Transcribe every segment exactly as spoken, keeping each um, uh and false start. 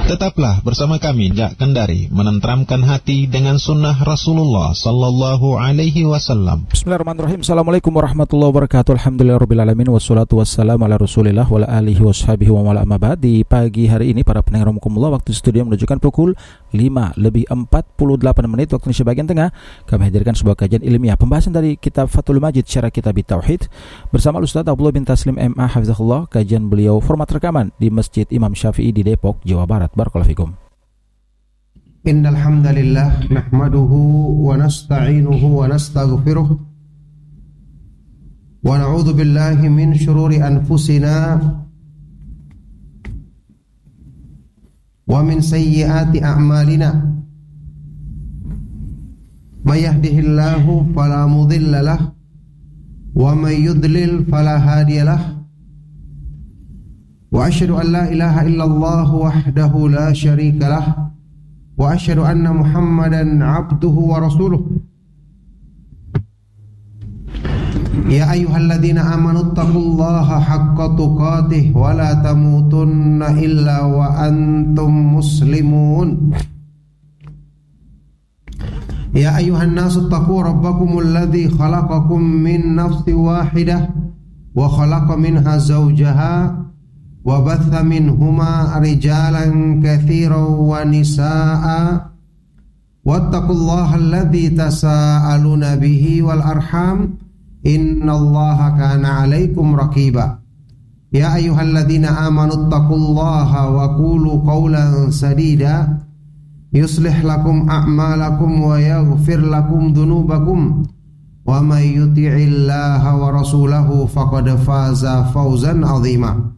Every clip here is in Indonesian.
Tetaplah bersama kami Jak Kendari menenteramkan hati dengan sunnah Rasulullah sallallahu alaihi wasallam. Bismillahirrahmanirrahim. Assalamualaikum warahmatullahi wabarakatuh. Alhamdulillahirabbil alamin wassalatu wassalamu ala Rasulillah wa ala alihi washabihi wa ala amma ba'd. Di pagi hari ini para pendengar rahimakumullah, waktu studio menunjukkan pukul lima lebih empat puluh delapan menit waktu Indonesia bagian tengah. Kami hadirkan sebuah kajian ilmiah pembahasan dari kitab Fathul Majid Syarah Kitab Tauhid bersama Ustaz Abdullah bin Taslim M A Hafizahullah. Kajian beliau format rekaman di Masjid Imam Syafi'i di Depok, Jawa Barat. Barakallahu fikum. Innal hamdalillah nahmaduhu wa nasta'inuhu wa nastaghfiruh wa na'udzu billahi min shururi anfusina wa min sayyiati a'malina. May yahdihillahu fala mudilla lahu wa may yudlil fala hadiya lahu. Wa asyhadu an la ilaha illallah wahdahu la syarika lah wa asyhadu anna Muhammadan abduhu wa rasuluh. Ya ayyuhalladzina amanu taqullaha haqqa tuqatih wa la tamutunna illa wa antum muslimun. Ya ayyuhan nasu taqu rabbakumul ladzi khalaqakum min nafsin wahidah wa khalaqa minha zawjaha wa batha minhuma rijalan katsiran wa nisaa wattaqullaha alladzi tasaaluna bihi wal arham innallaha kana 'alaikum raqiba. Ya ayyuhalladzina amanu taqullaha wa qulu qawlan sadida yuslih lakum a'malakum wa yaghfir lakum dhunubakum wa may yuti'illaha wa rasulahu faqad faza fawzan 'azima.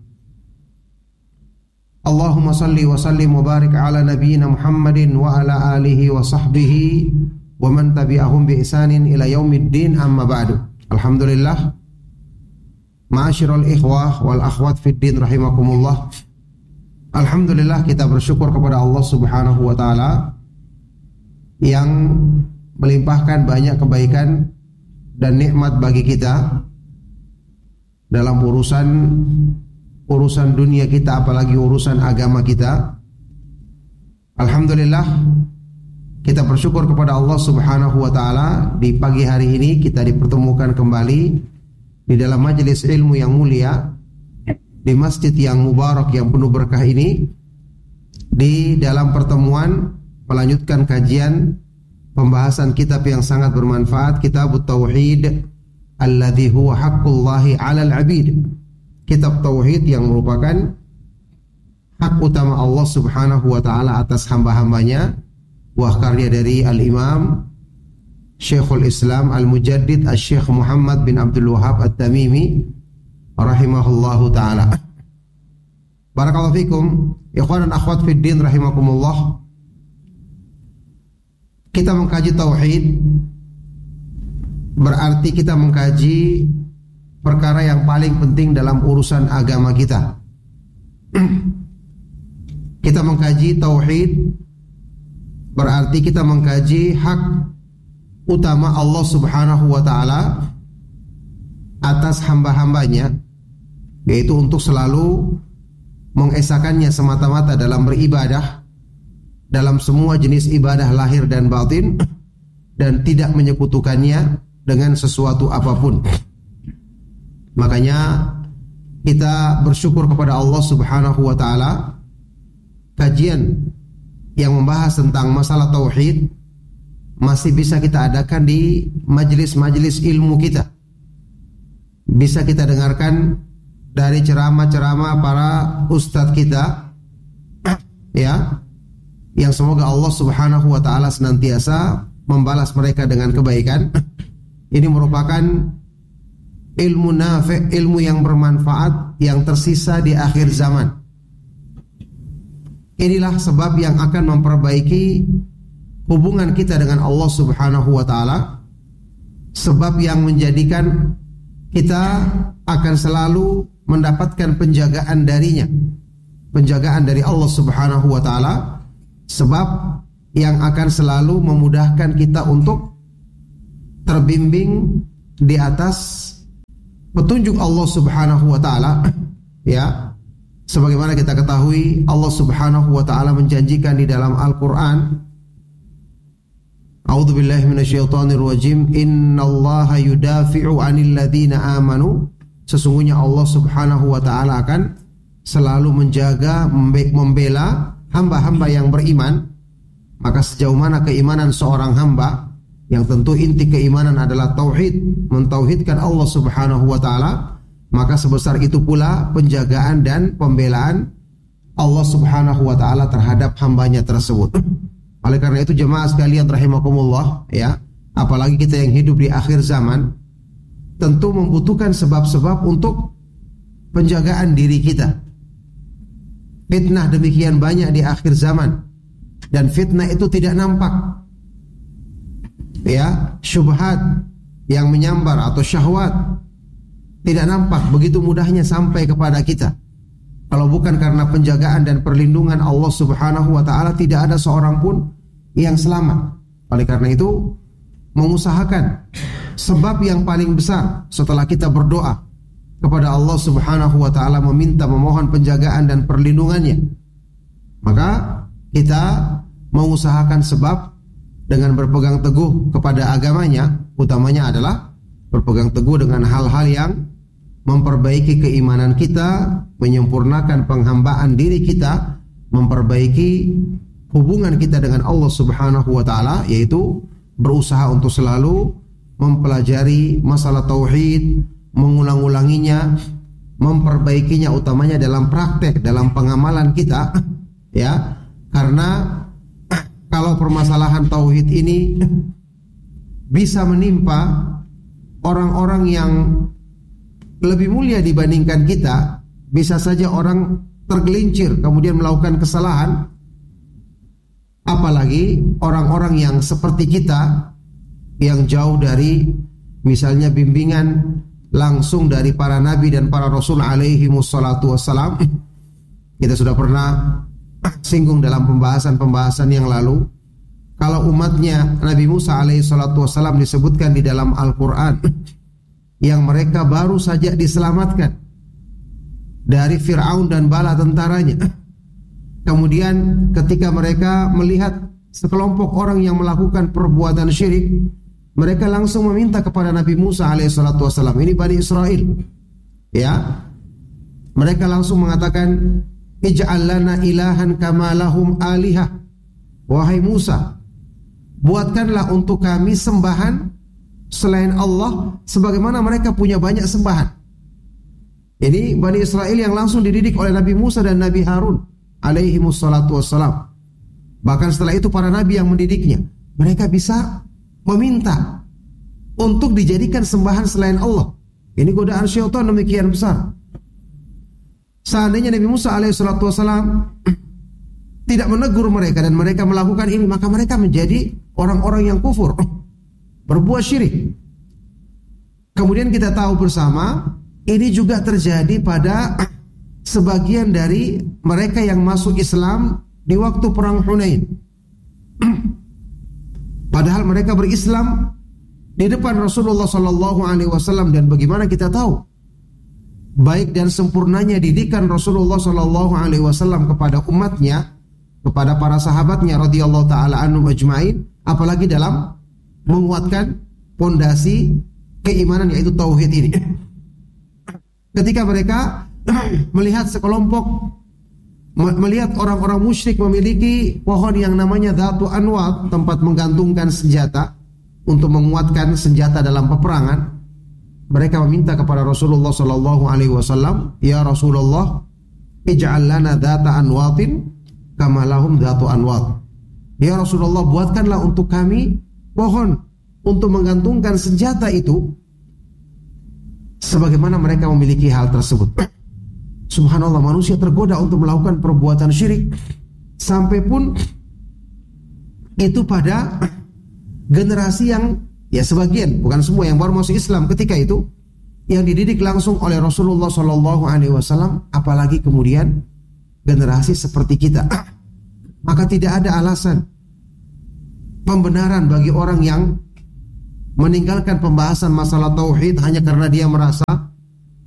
Allahumma salli wa sallim wa barik ala nabiyyina Muhammadin wa ala alihi wa sahbihi wa man tabi'ahum bi ihsanin ila yaumiddin, amma ba'du. Alhamdulillah, ma'asyiral ikhwah wal akhwat fid din rahimakumullah. Alhamdulillah, kita bersyukur kepada Allah Subhanahu wa taala yang melimpahkan banyak kebaikan dan nikmat bagi kita dalam urusan urusan dunia kita, apalagi urusan agama kita. Alhamdulillah, kita bersyukur kepada Allah Subhanahu wa taala di pagi hari ini kita dipertemukan kembali di dalam majelis ilmu yang mulia, di masjid yang mubarak yang penuh berkah ini, di dalam pertemuan melanjutkan kajian pembahasan kitab yang sangat bermanfaat, Kitab Tauhid alladzi huwa haqqullahi 'alal 'abid. Kitab Tauhid yang merupakan hak utama Allah Subhanahu wa taala atas hamba-hambanya, buah karya dari Al-Imam Syekhul Islam Al-Mujaddid Asy-Syaikh Muhammad bin Abdul Wahhab At-Tamimi rahimahullahu taala. Barakallahu fikum, ikhwan dan akhwat fid din rahimakumullah. Kita mengkaji tauhid berarti kita mengkaji perkara yang paling penting dalam urusan agama kita. Kita mengkaji tauhid berarti kita mengkaji hak utama Allah Subhanahu wa taala atas hamba-hambanya, yaitu untuk selalu mengesakannya semata-mata dalam beribadah, dalam semua jenis ibadah lahir dan batin, dan tidak menyekutukannya dengan sesuatu apapun. Makanya kita bersyukur kepada Allah Subhanahu wa taala, kajian yang membahas tentang masalah tauhid masih bisa kita adakan di majelis-majelis ilmu kita. Bisa kita dengarkan dari ceramah-ceramah para ustadz kita, ya, yang semoga Allah Subhanahu wa taala senantiasa membalas mereka dengan kebaikan. Ini merupakan ilmu nafi', ilmu yang bermanfaat yang tersisa di akhir zaman. Inilah sebab yang akan memperbaiki hubungan kita dengan Allah Subhanahu wa taala, sebab yang menjadikan kita akan selalu mendapatkan penjagaan darinya, penjagaan dari Allah Subhanahu wa taala, sebab yang akan selalu memudahkan kita untuk terbimbing di atas petunjuk Allah Subhanahu wa taala, ya, Sebagaimana kita ketahui, Allah Subhanahu wa taala menjanjikan di dalam Al-Qur'an, A'udzubillahi minasyaitonir rajim, innallaha yudafi'u 'anil ladzina amanu. Sesungguhnya Allah Subhanahu wa taala akan selalu menjaga, membela hamba-hamba yang beriman. Maka sejauh mana keimanan seorang hamba, yang tentu inti keimanan adalah tauhid, mentauhidkan Allah Subhanahu wa taala, maka sebesar itu pula penjagaan dan pembelaan Allah Subhanahu wa taala terhadap hambanya tersebut. Oleh karena itu jemaah sekalian rahimakumullah, ya, apalagi kita yang hidup di akhir zaman, tentu membutuhkan sebab-sebab untuk penjagaan diri kita. Fitnah demikian banyak di akhir zaman, dan fitnah itu tidak nampak. Ya, syubhat yang menyambar atau syahwat tidak nampak, begitu mudahnya sampai kepada kita. Kalau bukan karena penjagaan dan perlindungan Allah Subhanahu wa taala, tidak ada seorang pun yang selamat. Oleh karena itu, mengusahakan sebab yang paling besar setelah kita berdoa kepada Allah Subhanahu wa taala, meminta, memohon penjagaan dan perlindungannya, maka kita mengusahakan sebab dengan berpegang teguh kepada agamanya, utamanya adalah berpegang teguh dengan hal-hal yang memperbaiki keimanan kita, menyempurnakan penghambaan diri kita, memperbaiki hubungan kita dengan Allah Subhanahu wa taala, yaitu berusaha untuk selalu mempelajari masalah tauhid, mengulang-ulanginya, memperbaikinya utamanya dalam praktek, dalam pengamalan kita, ya. Karena kalau permasalahan tauhid ini bisa menimpa orang-orang yang lebih mulia dibandingkan kita, bisa saja orang tergelincir kemudian melakukan kesalahan, apalagi orang-orang yang seperti kita yang jauh dari misalnya bimbingan langsung dari para nabi dan para rasul alaihi wassalatu wassalam. Kita sudah pernah singgung dalam pembahasan-pembahasan yang lalu, kalau umatnya Nabi Musa alaihi salatu wassalam disebutkan di dalam Al-Quran yang mereka baru saja diselamatkan dari Fir'aun dan bala tentaranya. Kemudian ketika mereka melihat sekelompok orang yang melakukan perbuatan syirik, mereka langsung meminta kepada Nabi Musa alaihi salatu wassalam, ini Bani Israel, ya, mereka langsung mengatakan, ij'al lana ilahan kama lahum alihah. Wahai Musa, buatkanlah untuk kami sembahan selain Allah sebagaimana mereka punya banyak sembahan. Ini Bani Israel yang langsung dididik oleh Nabi Musa dan Nabi Harun alaihi wassalatu wassalam. Bahkan setelah itu para nabi yang mendidiknya, mereka bisa meminta untuk dijadikan sembahan selain Allah. Ini godaan syaitan demikian besar. Seandainya Nabi Musa alaihissalatu wassalam tidak menegur mereka dan mereka melakukan ini, maka mereka menjadi orang-orang yang kufur, berbuat syirik. Kemudian kita tahu bersama, ini juga terjadi pada sebagian dari mereka yang masuk Islam di waktu perang Hunain. Padahal mereka berislam di depan Rasulullah sallallahu alaihi wasallam, dan bagaimana kita tahu baik dan sempurnanya didikan Rasulullah sallallahu alaihi wasallam kepada umatnya, kepada para sahabatnya radhiyallahu taala anhum ajmain, apalagi dalam menguatkan pondasi keimanan yaitu tauhid ini. Ketika mereka melihat sekelompok, melihat orang-orang musyrik memiliki pohon yang namanya Dhatu Anwat, tempat menggantungkan senjata untuk menguatkan senjata dalam peperangan, mereka meminta kepada Rasulullah sallallahu alaihi wasallam, ya Rasulullah, ij'al lana dhata anwatin kama lahum dhatu anwat. Ya Rasulullah, buatkanlah untuk kami pohon untuk menggantungkan senjata itu sebagaimana mereka memiliki hal tersebut. Subhanallah, manusia tergoda untuk melakukan perbuatan syirik, sampai pun itu pada generasi yang, ya sebagian, bukan semua, yang baru masuk Islam ketika itu, yang dididik langsung oleh Rasulullah sallallahu alaihi wasallam, apalagi kemudian generasi seperti kita. Maka tidak ada alasan pembenaran bagi orang yang meninggalkan pembahasan masalah tauhid hanya karena dia merasa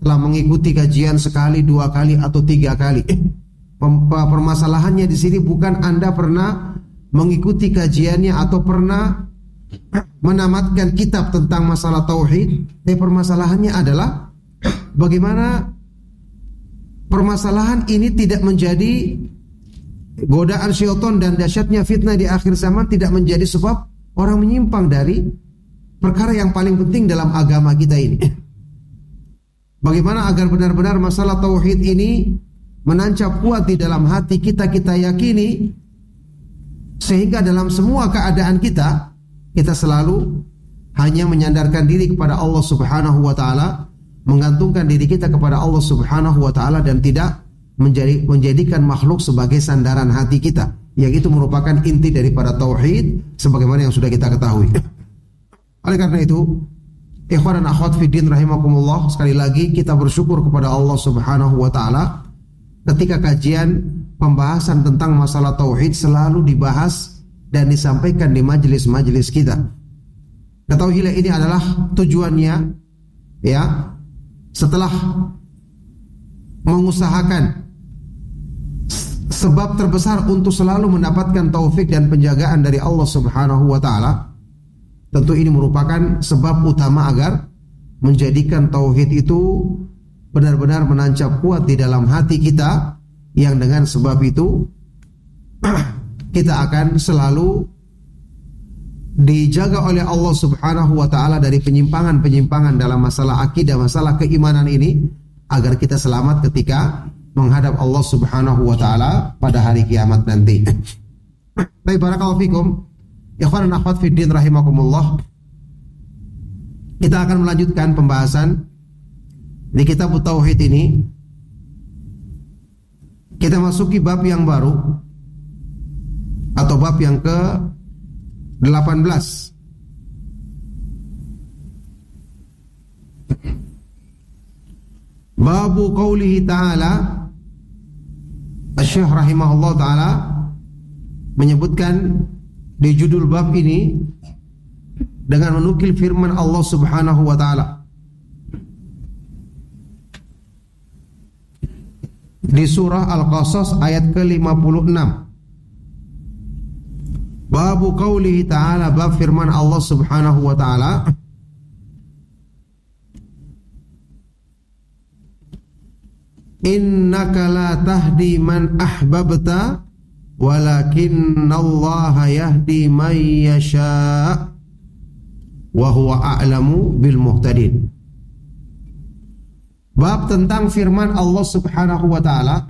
telah mengikuti kajian sekali, dua kali, atau tiga kali. Permasalahannya di sini bukan Anda pernah mengikuti kajiannya atau pernah menamatkan kitab tentang masalah tauhid. Tapi permasalahannya adalah bagaimana permasalahan ini tidak menjadi godaan syaitan dan dahsyatnya fitnah di akhir zaman tidak menjadi sebab orang menyimpang dari perkara yang paling penting dalam agama kita ini. Bagaimana agar benar-benar masalah tauhid ini menancap kuat di dalam hati kita, kita yakini, sehingga dalam semua keadaan kita, kita selalu hanya menyandarkan diri kepada Allah Subhanahu wa taala, menggantungkan diri kita kepada Allah Subhanahu wa taala dan tidak menjadi, menjadikan makhluk sebagai sandaran hati kita, yang itu merupakan inti daripada tauhid sebagaimana yang sudah kita ketahui. Oleh karena itu, ikhwan dan akhwat fiddin rahimakumullah, sekali lagi kita bersyukur kepada Allah Subhanahu wa taala ketika kajian pembahasan tentang masalah tauhid selalu dibahas dan disampaikan di majelis-majelis kita. Ketahuilah ini adalah tujuannya, ya, setelah mengusahakan sebab terbesar untuk selalu mendapatkan taufik dan penjagaan dari Allah Subhanahu wa taala. Tentu ini merupakan sebab utama agar menjadikan tauhid itu benar-benar menancap kuat di dalam hati kita, yang dengan sebab itu kita akan selalu dijaga oleh Allah Subhanahu wa taala dari penyimpangan-penyimpangan dalam masalah akidah, masalah keimanan ini, agar kita selamat ketika menghadap Allah Subhanahu wa taala pada hari kiamat nanti. Baik, barakallahu fikum. Ikhwan dan akhwat fiddin rahimakumullah, kita akan melanjutkan pembahasan di kitab tauhid ini. Kita masuki bab yang baru atau bab yang ke delapan belas. Babu qaulihi ta'ala. Asy-Syaikh rahimahullah ta'ala menyebutkan di judul bab ini dengan menukil firman Allah Subhanahu wa taala di surah Al-Qasas ayat ke lima puluh enam. Babu qaulihi ta'ala, bab firman Allah Subhanahu wa taala, innaka la tahdi man ahbabta walakinnallaha yahdi man yasha wa huwa a'lamu bil muhtadin. Bab tentang firman Allah Subhanahu wa taala,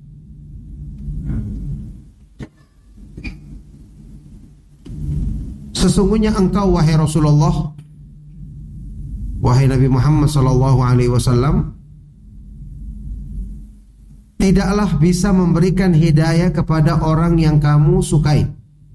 sesungguhnya engkau wahai Rasulullah, wahai Nabi Muhammad sallallahu alaihi wasallam, tidaklah bisa memberikan hidayah kepada orang yang kamu sukai.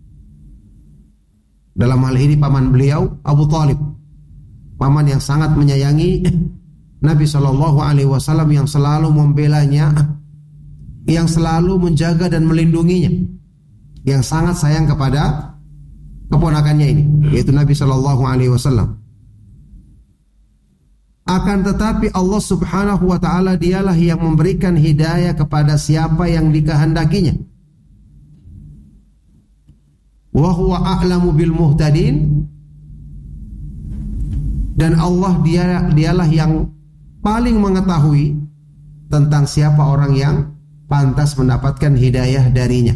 Dalam hal ini paman beliau Abu Talib, paman yang sangat menyayangi Nabi Shallallahu Alaihi Wasallam, yang selalu membelanya, yang selalu menjaga dan melindunginya, yang sangat sayang kepada keponakannya ini, yaitu Nabi Shallallahu Alaihi Wasallam. Akan tetapi Allah Subhanahu wa taala dialah yang memberikan hidayah kepada siapa yang dikehendakinya. Wa huwa a'lamu bil muhtadin, dan Allah dia dialah yang paling mengetahui tentang siapa orang yang pantas mendapatkan hidayah darinya.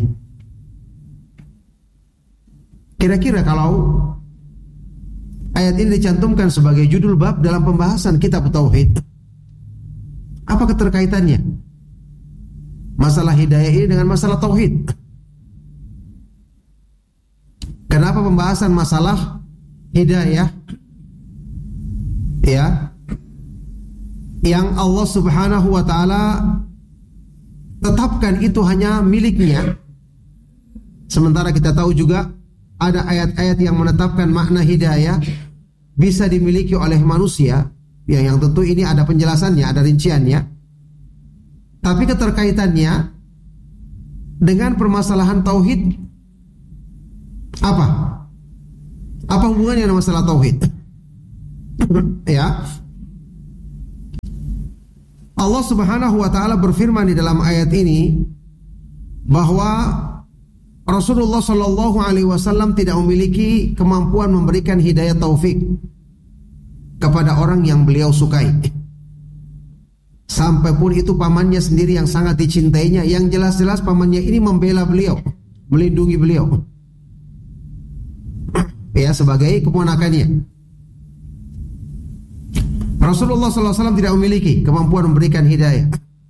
Kira-kira kalau ayat ini dicantumkan sebagai judul bab dalam pembahasan kitab tauhid, apa keterkaitannya masalah hidayah ini dengan masalah tauhid? Kenapa pembahasan masalah hidayah, ya, yang Allah Subhanahu wa taala tetapkan itu hanya miliknya, sementara kita tahu juga ada ayat-ayat yang menetapkan makna hidayah bisa dimiliki oleh manusia, ya, yang tentu ini ada penjelasannya, ada rinciannya. Tapi keterkaitannya dengan permasalahan tauhid apa? Apa hubungannya dengan masalah tauhid? Ya. Allah Subhanahu wa taala berfirman di dalam ayat ini bahwa Rasulullah Shallallahu alaihi wasallam tidak memiliki kemampuan memberikan hidayah taufik kepada orang yang beliau sukai. Sampai pun itu pamannya sendiri yang sangat dicintainya, yang jelas-jelas pamannya ini membela beliau, melindungi beliau, ya, sebagai keponakannya. Rasulullah Sallallahu Alaihi Wasallam tidak memiliki kemampuan memberikan hidayah.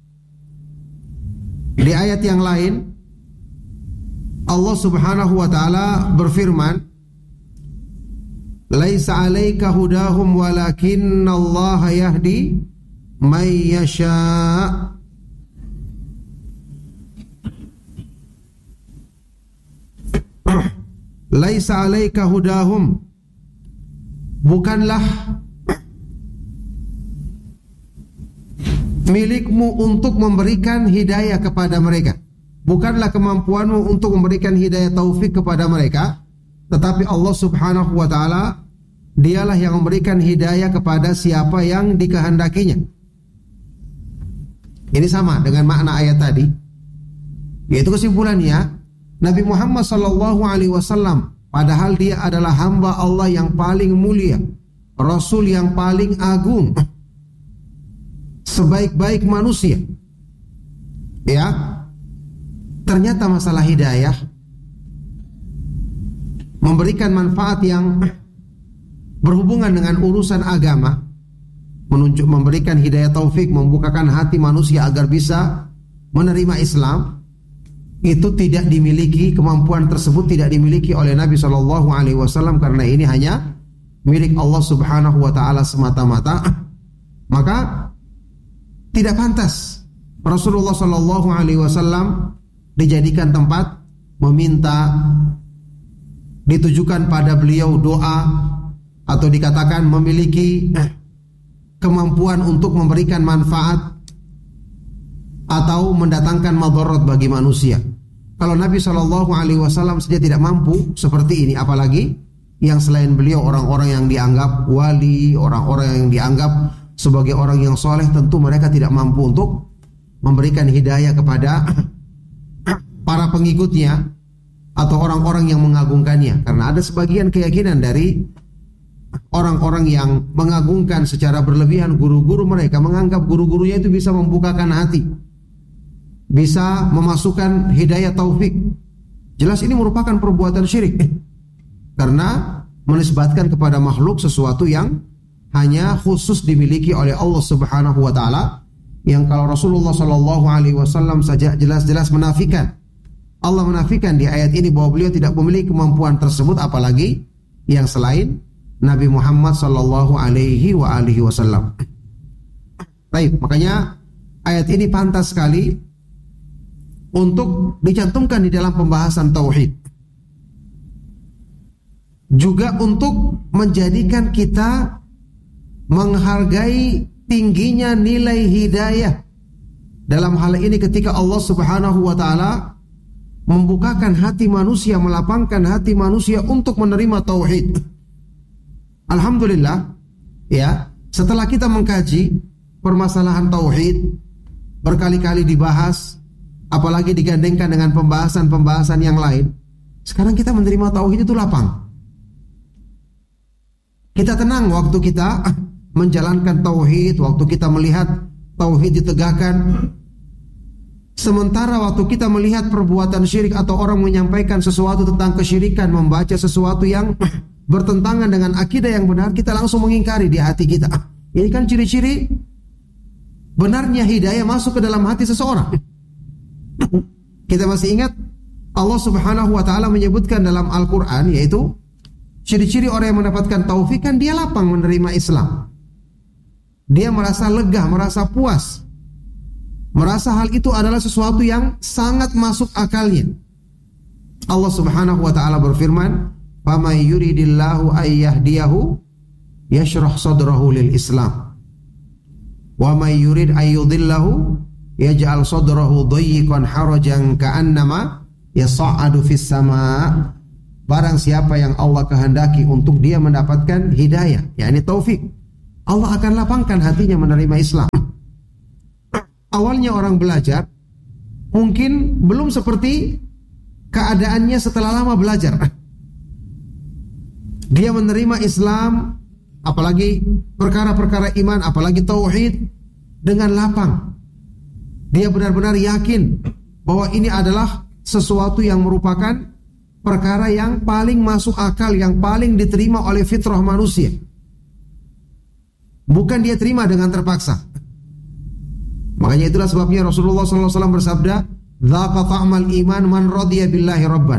Di ayat yang lain, Allah Subhanahu wa taala berfirman, "Laisa 'alaika hudahum walakinallaha yahdi may yasha." Laisa 'alaika hudahum, bukanlah milikmu untuk memberikan hidayah kepada mereka. Bukanlah kemampuanmu untuk memberikan hidayah taufik kepada mereka, tetapi Allah Subhanahu wa taala dialah yang memberikan hidayah kepada siapa yang dikehendakinya. Ini sama dengan makna ayat tadi. Yaitu kesimpulannya, Nabi Muhammad sallallahu alaihi wasallam padahal dia adalah hamba Allah yang paling mulia, Rasul yang paling agung, sebaik-baik manusia, ya, ternyata masalah hidayah, memberikan manfaat yang berhubungan dengan urusan agama, menunjuk memberikan hidayah taufik, membukakan hati manusia agar bisa menerima Islam, itu tidak dimiliki, kemampuan tersebut tidak dimiliki oleh Nabi Shallallahu Alaihi Wasallam, karena ini hanya milik Allah Subhanahu Wa Taala semata-mata. Maka tidak pantas Rasulullah Shallallahu Alaihi Wasallam dijadikan tempat meminta, ditujukan pada beliau doa, atau dikatakan memiliki kemampuan untuk memberikan manfaat atau mendatangkan madarat bagi manusia. Kalau Nabi Shallallahu Alaihi Wasallam saja tidak mampu seperti ini, apalagi yang selain beliau, orang-orang yang dianggap wali, orang-orang yang dianggap sebagai orang yang soleh, tentu mereka tidak mampu untuk memberikan hidayah kepada para pengikutnya atau orang-orang yang mengagungkannya. Karena ada sebagian keyakinan dari orang-orang yang mengagungkan secara berlebihan guru-guru mereka, menganggap guru-gurunya itu bisa membukakan hati, bisa memasukkan hidayah taufik. Jelas ini merupakan perbuatan syirik, karena menisbatkan kepada makhluk sesuatu yang hanya khusus dimiliki oleh Allah Subhanahu wa taala, yang kalau Rasulullah Shallallahu alaihi wasallam saja jelas-jelas menafikan. Allah menafikan di ayat ini bahwa beliau tidak memiliki kemampuan tersebut, apalagi yang selain Nabi Muhammad Shallallahu alaihi wa alihi wasallam. Baik, makanya ayat ini pantas sekali untuk dicantumkan di dalam pembahasan tauhid. Juga untuk menjadikan kita menghargai tingginya nilai hidayah dalam hal ini ketika Allah Subhanahu wa taala membukakan hati manusia, melapangkan hati manusia untuk menerima tauhid. Alhamdulillah, ya, setelah kita mengkaji permasalahan tauhid berkali-kali dibahas, apalagi digandengkan dengan pembahasan-pembahasan yang lain, sekarang kita menerima tauhid itu lapang. Kita tenang waktu kita menjalankan tauhid, waktu kita melihat tauhid ditegakkan. Sementara waktu kita melihat perbuatan syirik atau orang menyampaikan sesuatu tentang kesyirikan, membaca sesuatu yang bertentangan dengan akidah yang benar, kita langsung mengingkari di hati kita. Ini kan ciri-ciri benarnya hidayah masuk ke dalam hati seseorang. Kita masih ingat Allah Subhanahu wa taala menyebutkan dalam Al-Qur'an, yaitu ciri-ciri orang yang mendapatkan taufik kan dia lapang menerima Islam. Dia merasa lega, merasa puas, merasa hal itu adalah sesuatu yang sangat masuk akalnya. Allah Subhanahu wa taala berfirman, "Faman yuridillahu ayyahdiyahu yashrah sadrahu lil Islam. Wa may yurid ayyudillahu yaj'al sadrahu dayyiqan harajan ka'annama yas'adu fis sama." Barang siapa yang Allah kehendaki untuk dia mendapatkan hidayah, yakni taufik, Allah akan lapangkan hatinya menerima Islam. awalnya orang belajar mungkin belum seperti keadaannya setelah lama belajar. Dia menerima Islam, apalagi perkara-perkara iman, apalagi tauhid, dengan lapang. Dia benar-benar yakin bahwa ini adalah sesuatu yang merupakan perkara yang paling masuk akal, yang paling diterima oleh fitrah manusia. Bukan dia terima dengan terpaksa. Makanya itulah sebabnya Rasulullah shallallahu alaihi wasallam bersabda, "Dzaqa ta'mal iman man radiya billahi rabban."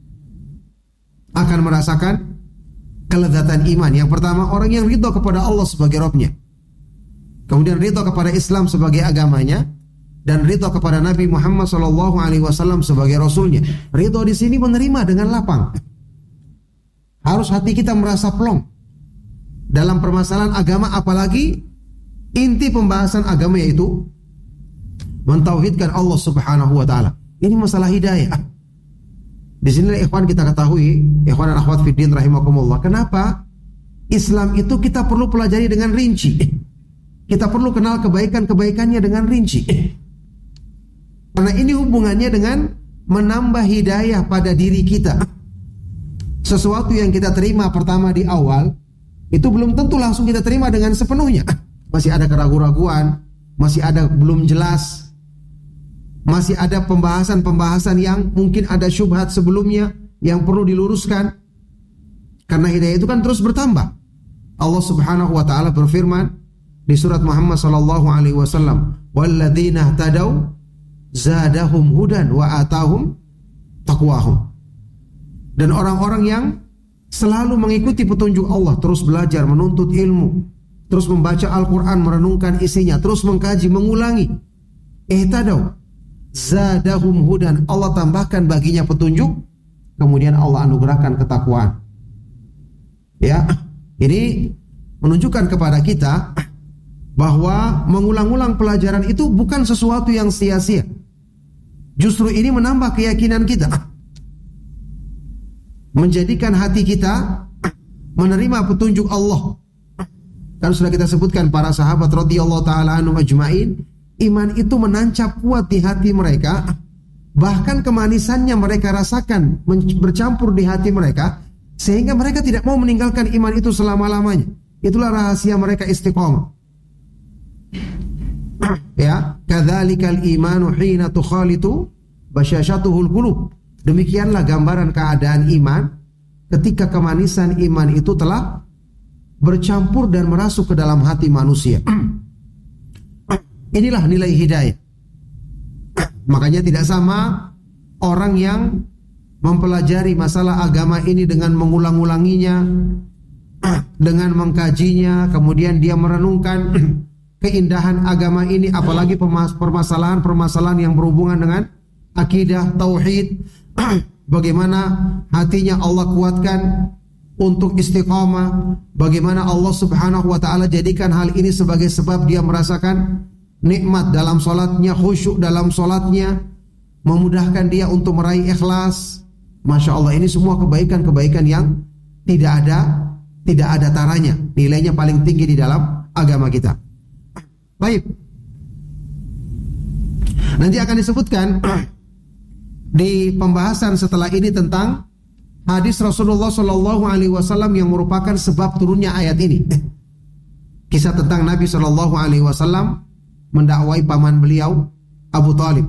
Akan merasakan kelezatan iman. Yang pertama, orang yang ridho kepada Allah sebagai Rabbnya. Kemudian ridho kepada Islam sebagai agamanya, dan ridho kepada Nabi Muhammad shallallahu alaihi wasallam sebagai Rasulnya. Ridho di sini menerima dengan lapang. Harus hati kita merasa plong dalam permasalahan agama, apalagi inti pembahasan agama yaitu mentauhidkan Allah Subhanahu wa taala. Ini masalah hidayah. Di sini ikhwan kita ketahui, ikhwan dan akhwat fiddin rahimakumullah, kenapa Islam itu kita perlu pelajari dengan rinci. Kita perlu kenal kebaikan-kebaikannya dengan rinci. Karena ini hubungannya dengan menambah hidayah pada diri kita. Sesuatu yang kita terima pertama di awal, itu belum tentu langsung kita terima dengan sepenuhnya. Masih ada keraguan-raguan, masih ada belum jelas, masih ada pembahasan-pembahasan yang mungkin ada syubhat sebelumnya yang perlu diluruskan. Karena hidayah itu kan terus bertambah. Allah Subhanahu wa taala berfirman di surat Muhammad sallallahu alaihi wasallam, "Walladzina ihtadaw zadahum hudan wa atahum taqwahum." Dan orang-orang yang selalu mengikuti petunjuk Allah, terus belajar, menuntut ilmu, terus membaca Al-Quran, merenungkan isinya, terus mengkaji, mengulangi, ihtadaw zadahum hudan, Allah tambahkan baginya petunjuk, kemudian Allah anugerahkan ketakwaan. Ya, ini menunjukkan kepada kita bahwa mengulang-ulang pelajaran itu bukan sesuatu yang sia-sia. Justru ini menambah keyakinan kita, menjadikan hati kita menerima petunjuk Allah. Kan sudah kita sebutkan para sahabat radhiyallahu taala anhum ajmain, iman itu menancap kuat di hati mereka, bahkan kemanisannya mereka rasakan bercampur di hati mereka, sehingga mereka tidak mau meninggalkan iman itu selama-lamanya. Itulah rahasia mereka istiqomah. Ya, kadzalikal imanu hina tukhalitu basyashatuhul qulub. Demikianlah gambaran keadaan iman ketika kemanisan iman itu telah bercampur dan merasuk ke dalam hati manusia. Inilah nilai hidayah. Makanya tidak sama orang yang mempelajari masalah agama ini dengan mengulang-ulanginya, dengan mengkajinya, kemudian dia merenungkan keindahan agama ini, apalagi permasalahan-permasalahan yang berhubungan dengan akidah, tauhid, bagaimana hatinya Allah kuatkan untuk istiqamah, bagaimana Allah Subhanahu wa taala jadikan hal ini sebagai sebab dia merasakan nikmat dalam salatnya, khusyuk dalam salatnya, memudahkan dia untuk meraih ikhlas. Masya Allah, ini semua kebaikan-kebaikan yang tidak ada tidak ada taranya, nilainya paling tinggi di dalam agama kita. Baik, nanti akan disebutkan di pembahasan setelah ini tentang hadis Rasulullah Shallallahu Alaihi Wasallam yang merupakan sebab turunnya ayat ini. Kisah tentang Nabi Shallallahu Alaihi Wasallam mendakwai paman beliau Abu Talib.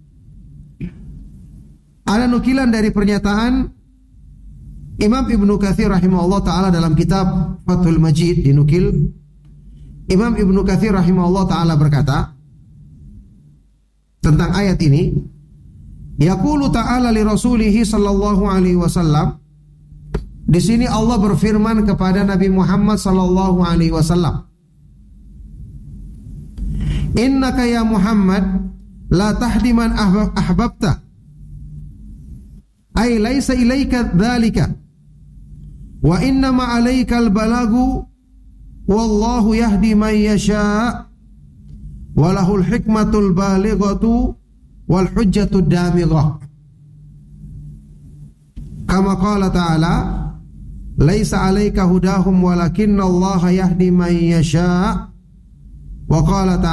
Ada nukilan dari pernyataan Imam Ibnu Katsir rahimahullah taala dalam kitab Fathul Majid, dinukil Imam Ibnu Katsir rahimahullah taala berkata tentang ayat ini, yaqulu ta'ala li rasulih sallallahu alaihi wasallam. Di sini Allah berfirman kepada Nabi Muhammad sallallahu alaihi wasallam, innaka ya Muhammad la tahdi man ahbabta, ay laisa ilaika dzalika, wa inna ma alaikal balagu, wallahu yahdi man yasha, walahul hikmatul balighatu wal hujjatud damighah. Kama qala ta'ala, laisa alaika hudahum walakinnallaha yahdi man yasha, wa qala ta'ala